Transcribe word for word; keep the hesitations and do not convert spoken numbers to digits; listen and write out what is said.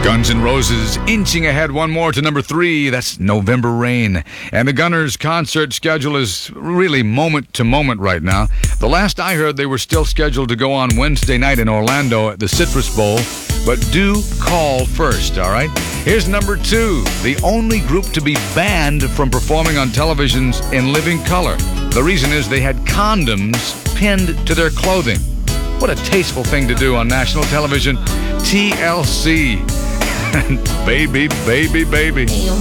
Guns N' Roses inching ahead one more to number three. That's November Rain. And the Gunners' concert schedule is really moment to moment right now. The last I heard, they were still scheduled to go on Wednesday night in Orlando at the Citrus Bowl. But do call first, all right? Here's number two, the only group to be banned from performing on televisions in living color. The reason is they had condoms pinned to their clothing. What a tasteful thing to do on national television. T L C. Baby, baby, baby.